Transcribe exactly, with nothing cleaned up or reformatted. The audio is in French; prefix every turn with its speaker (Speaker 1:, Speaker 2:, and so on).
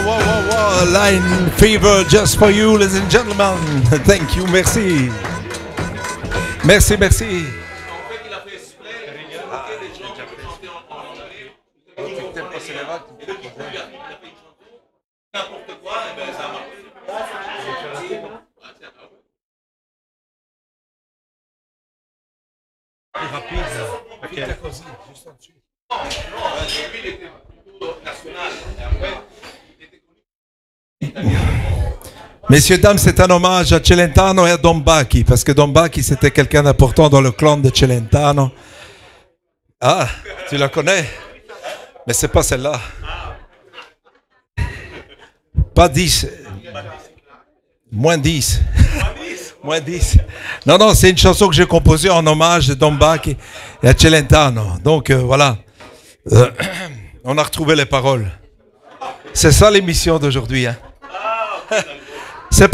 Speaker 1: Wow, wow, wow, line fever just for you, ladies and gentlemen. Thank you, merci. Merci, merci.
Speaker 2: Rapide. Okay.
Speaker 1: Messieurs, dames, c'est un hommage à Celentano et à Don Bacchi, parce que Don Bacchi, c'était quelqu'un d'important dans le clan de Celentano. Ah, tu la connais? Mais c'est pas celle-là. Pas dix. Moins dix. Moins dix. Non, non, c'est une chanson que j'ai composée en hommage de Don Bacchi et à Celentano. Donc, euh, voilà. Euh, on a retrouvé les paroles. C'est ça l'émission d'aujourd'hui, hein?